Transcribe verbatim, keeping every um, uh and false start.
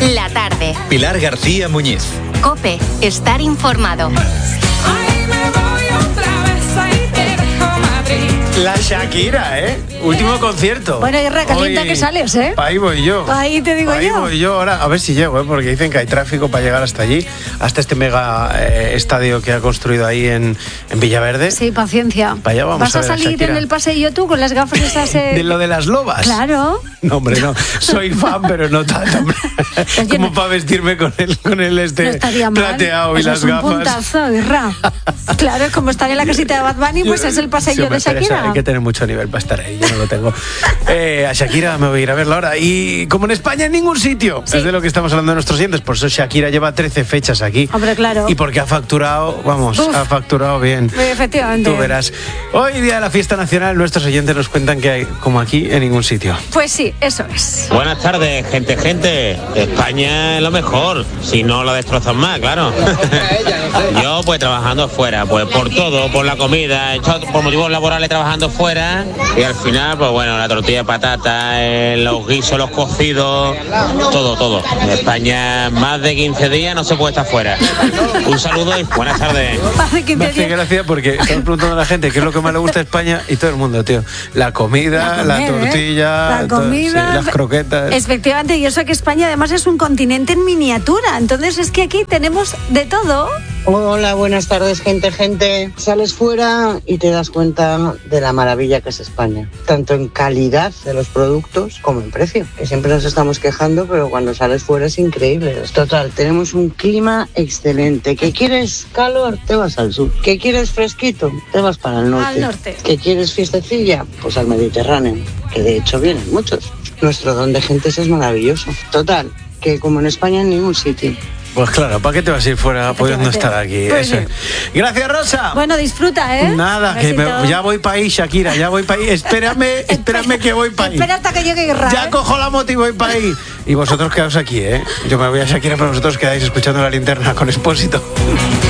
La tarde. Pilar García Muñiz. COPE. Estar informado. La Shakira, ¿eh? Último concierto. Bueno, Irra, calienta que sales, ¿eh? Pa' ahí voy yo. Pa' ahí te digo pa' ahí yo. voy yo ahora, a ver si llego, ¿eh? Porque dicen que hay tráfico para llegar hasta allí, hasta este mega eh, estadio que ha construido ahí en, en Villaverde. Sí, paciencia. Para allá vamos ¿Vas a a, ver a salir Shakira. en el paseillo tú con las gafas esas? Eh... ¿De lo de las lobas? Claro. No, hombre, no. Soy fan, pero no tanto, hombre. Como no... para vestirme con el, con el este no estaría mal. plateado y Eso las es un gafas. Puntazo, Irra. Claro, como estar en la casita de Bad Bunny, pues es el paseillo sí, de Shakira. Hay que tener mucho nivel para estar ahí, yo no lo tengo. Eh, a Shakira me voy a ir a verla ahora. Y como en España en ningún sitio, sí. Es de lo que estamos hablando de nuestros oyentes. Por eso Shakira lleva trece fechas aquí. Hombre, claro. Y porque ha facturado, vamos, Uf. ha facturado bien. Efectivamente. Tú verás. Hoy, día de la fiesta nacional, nuestros oyentes nos cuentan que hay, como aquí, en ningún sitio. Pues sí, eso es. Buenas tardes, gente, gente. España es lo mejor, si no lo destrozan más, claro. Yo, pues, trabajando fuera, pues, por todo, por la comida, he estado por motivos laborales trabajando fuera y al final, pues, bueno, la tortilla de patata, eh, los guisos, los cocidos, todo, todo. En España, más de quince días no se puede estar fuera. Un saludo y buenas tardes. Me hace gracia porque estamos preguntando a la gente qué es lo que más le gusta a España y todo el mundo, tío. La comida, la, comer, la tortilla, ¿eh? la comida, todo, sí, las croquetas. Efectivamente, y eso que España además es un continente en miniatura, entonces es que aquí tenemos de todo. Hola, buenas tardes, gente, gente. Sales fuera y te das cuenta de la maravilla que es España, tanto en calidad de los productos como en precio, que siempre nos estamos quejando, pero cuando sales fuera es increíble. Total, tenemos un clima excelente. ¿Que quieres calor? Te vas al sur. ¿Que quieres fresquito? Te vas para el norte. Al norte. ¿Que quieres fiestecilla? Pues al Mediterráneo, que de hecho vienen muchos. Nuestro don de gentes es maravilloso. Total, que como en España en ningún sitio. Pues claro, ¿para qué te vas a ir fuera pudiendo estar aquí? Pues Eso. Sí. Gracias, Rosa. Bueno, disfruta, ¿eh? Nada, que me, ya voy para ahí, Shakira, ya voy para ahí. Espérame, espérame que voy para ahí. Espera hasta que llegue Irra. Ya ¿eh? cojo la moto y voy para ahí. Y vosotros quedaos aquí, ¿eh? Yo me voy a Shakira, pero vosotros quedáis escuchando La Linterna con Expósito.